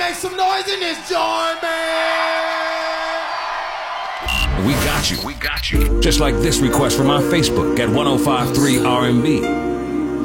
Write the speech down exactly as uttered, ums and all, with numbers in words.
make some noise in this joint, man. We got you. We got you. Just like this request from our Facebook at one oh five three R and B.